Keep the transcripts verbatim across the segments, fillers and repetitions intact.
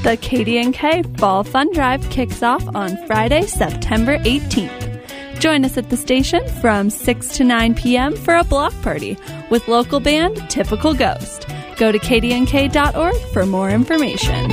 The K D N K Fall Fun Drive kicks off on Friday, September eighteenth. Join us at the station from six to nine p.m. for a block party with local band Typical Ghost. Go to k d n k dot org for more information.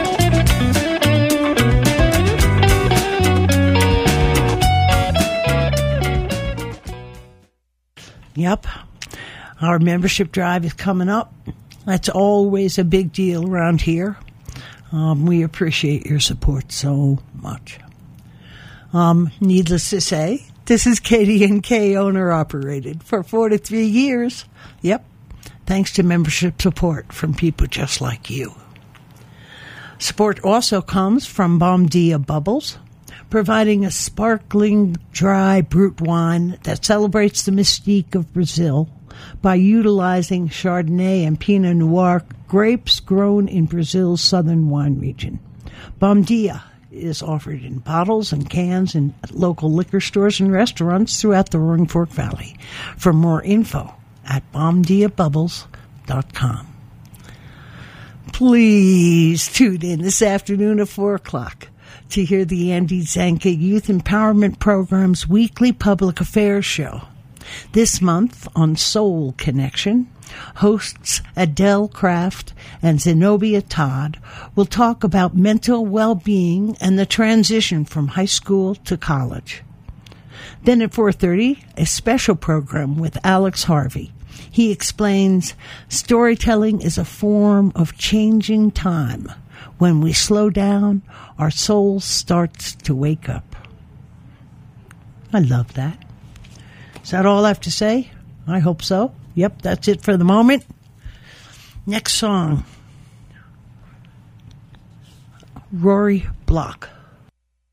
Yep. Our membership drive is coming up. That's always a big deal around here. Um, we appreciate your support so much. Um, needless to say, this is K D N K owner-operated for four to three years. Yep, thanks to membership support from people just like you. Support also comes from Bom Dia Bubbles, providing a sparkling, dry brut wine that celebrates the mystique of Brazil by utilizing Chardonnay and Pinot Noir grapes grown in Brazil's southern wine region. Bom Dia is offered in bottles and cans in local liquor stores and restaurants throughout the Roaring Fork Valley. For more info at bom dia bubbles dot com. Please tune in this afternoon at four o'clock to hear the Andy Zanka Youth Empowerment Program's weekly public affairs show. This month on Soul Connection, hosts Adele Kraft and Zenobia Todd will talk about mental well-being and the transition from high school to college. Then at four thirty, a special program with Alex Harvey. He explains storytelling is a form of changing time. When we slow down, our soul starts to wake up. I love that. Is that all I have to say? I hope so. Yep, that's it for the moment. Next song, Rory Block.